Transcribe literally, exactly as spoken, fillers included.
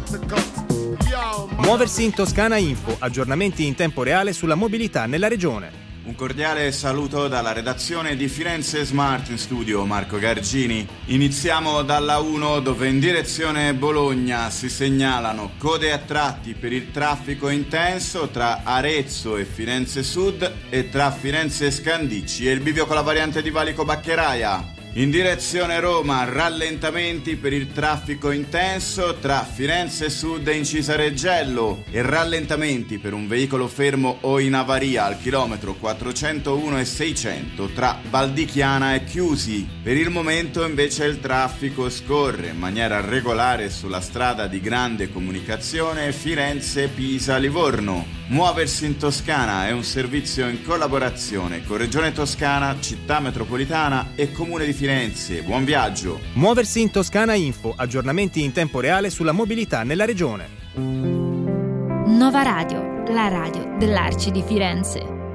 Muoversi in Toscana Info, aggiornamenti in tempo reale sulla mobilità nella regione. Un cordiale saluto dalla redazione di Firenze Smart, in studio Marco Gargini. Iniziamo dalla uno, dove in direzione Bologna si segnalano code a tratti per il traffico intenso tra Arezzo e Firenze Sud e tra Firenze e Scandicci e il bivio con la variante di Valico Baccheraia. In direzione Roma, rallentamenti per il traffico intenso tra Firenze Sud e Incisa Reggello e rallentamenti per un veicolo fermo o in avaria al chilometro quattrocentouno e seicento tra Valdichiana e Chiusi. Per il momento invece il traffico scorre in maniera regolare sulla strada di grande comunicazione Firenze-Pisa-Livorno. Muoversi in Toscana è un servizio in collaborazione con Regione Toscana, Città Metropolitana e Comune di Firenze. Buon viaggio! Muoversi in Toscana Info, aggiornamenti in tempo reale sulla mobilità nella regione. Nova Radio, la radio dell'Arci di Firenze.